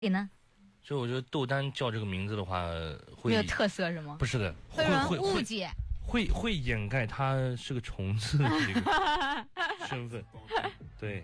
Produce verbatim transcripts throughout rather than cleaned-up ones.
呢？ 所以我觉得豆丹叫这个名字的话，会没有特色是吗？ 不是的，会会误解， 会会掩盖它是个虫子的这个身份。对。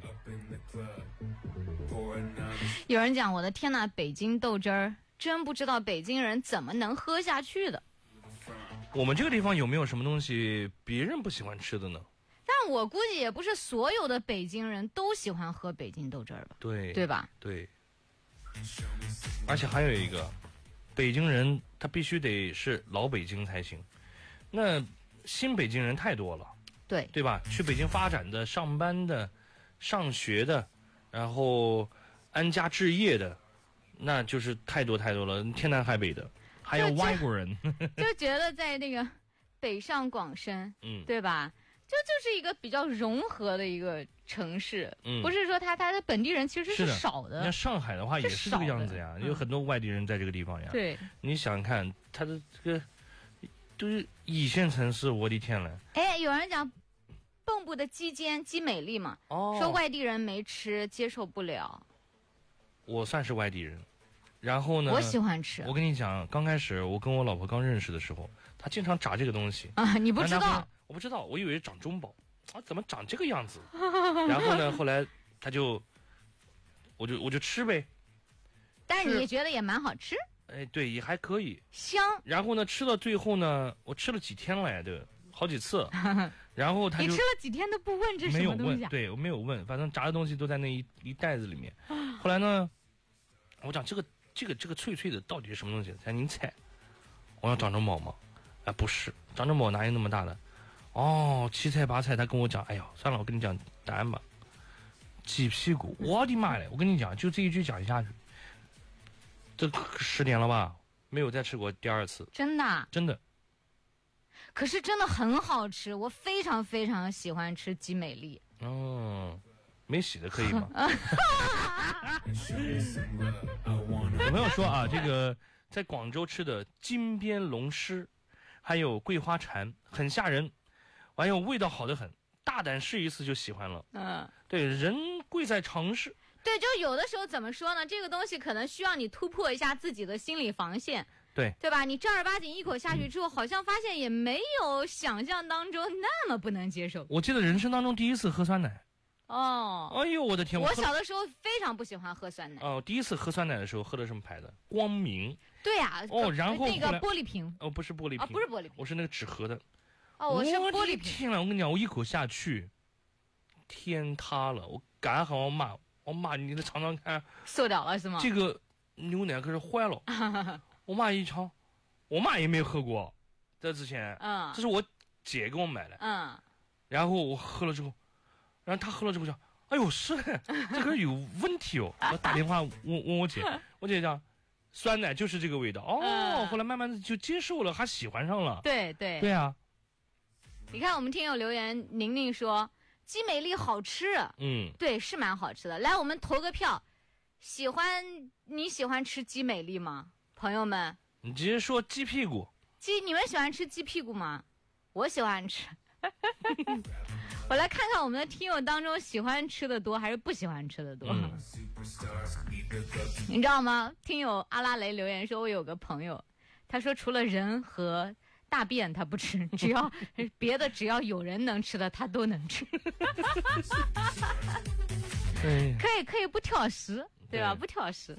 有人讲，我的天哪，北京豆汁儿，真不知道北京人怎么能喝下去的。 我们这个地方有没有什么东西别人不喜欢吃的呢？ 但我估计也不是所有的北京人都喜欢喝北京豆汁儿吧？ 对， 对吧？ 对。而且还有一个，北京人他必须得是老北京才行。那新北京人太多了， 对对吧？去北京发展的、上班的、上学的，然后安家置业的，那就是太多太多了，天南海北的，还有外国人， 就觉得在那个北上广深，嗯，对吧？这就是一个比较融合的一个城市，嗯，不是说他他的本地人其实是少的。 那上海的话也是这个样子呀，有很多外地人在这个地方呀。 对， 你想想看，他的这个都是一线城市，我的天了！ 哎，有人讲蚌埠的鸡尖鸡美丽嘛，哦，说外地人没吃接受不了。 我算是外地人，然后呢， 我喜欢吃。 我跟你讲，刚开始我跟我老婆刚认识的时候，她经常炸这个东西啊，你不知道？ 我不知道，我以为长中宝啊，怎么长这个样子？然后呢，后来他就，我就我就吃呗。 但是你觉得也蛮好吃？ 哎，对，也还可以， 香。 然后呢，吃到最后呢，我吃了几天来的，好几次。然后他就你吃了几天都不问这什么东西、啊？ 对，我没有问，反正炸的东西都在那一一袋子里面。后来呢，我讲这个这个这个脆脆的到底是什么东西？才您猜？我要长着毛吗？哎，不是，长着毛哪有那么大的？哦，七菜八菜，他跟我讲，哎呀，算了，我跟你讲答案吧。鸡屁股，我的妈嘞！我跟你讲，就这一句讲下去，这十年了吧，没有再吃过第二次。 真的？ 真的。 可是真的很好吃，我非常非常喜欢吃鸡美丽。 哦，没洗的可以吗？有朋友说啊，这个在广州吃的金边龙狮，还有桂花蝉，很吓人。还有味道好得很，大胆试一次就喜欢了。嗯，对，人贵在尝试。 对，就有的时候怎么说呢？这个东西可能需要你突破一下自己的心理防线。 对， 对吧？你正儿八经一口下去之后，嗯、好像发现也没有想象当中那么不能接受。 我记得人生当中第一次喝酸奶。 哦， 哎呦我的天！ 我小的时候非常不喜欢喝酸奶。 哦，第一次喝酸奶的时候喝的什么牌子？光明。 对呀、啊。 哦，然后那个玻璃瓶。 哦，不是玻璃瓶。 啊，不是玻璃瓶， 我是那个纸盒的。 哦，我是玻璃瓶。 天了，我跟你讲，我一口下去，天塌了！我赶喊我妈，我妈你得尝尝看。 馊掉了是吗？ 这个牛奶可是坏了。我妈一尝，我妈也没喝过，在之前，嗯，这是我姐给我买的，嗯，然后我喝了之后，然后她喝了之后讲，哎呦是的，这个有问题哦。我打电话问问我姐，我姐讲。酸奶就是这个味道哦、嗯，后来慢慢的就接受了，还喜欢上了。 对对对啊！ 你看我们听友留言，宁宁说鸡美丽好吃，嗯，对，是蛮好吃的。来，我们投个票，喜欢你喜欢吃鸡美丽吗？朋友们， 你直接说鸡屁股。 鸡，你们喜欢吃鸡屁股吗？我喜欢吃。我来看看我们的听友当中喜欢吃的多还是不喜欢吃的多、嗯、你知道吗？听友阿拉雷留言说，我有个朋友，他说除了人和大便他不吃，只要别的只要有人能吃的他都能吃。可以可以不挑食，对吧？不挑食。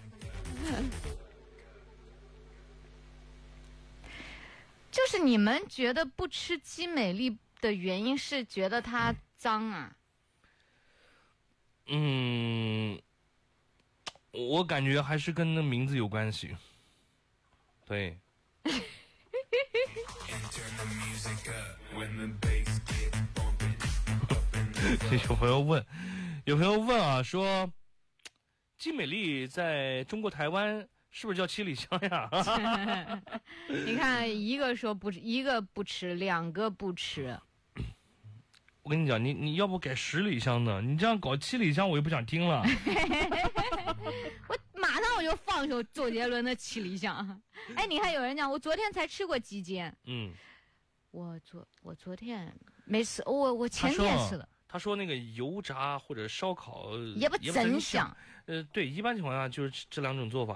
就是你们觉得不吃鸡美丽的原因是觉得它脏啊？ 嗯，我感觉还是跟那名字有关系。对。有朋友问，有朋友问啊，说鸡美丽在中国台湾是不是叫七里香呀？ 你看，一个说不吃，一个不吃，两个不吃。 我跟你讲，你你要不改十里香呢？你这样搞七里香，我就不想听了。 我马上我就放手周杰伦的七里香。哎，你看有人讲，我昨天才吃过鸡尖。嗯，我昨我昨天没吃，我我前天吃的。 他说那个油炸或者烧烤也不怎想。 呃，对，一般情况下就是这两种做法，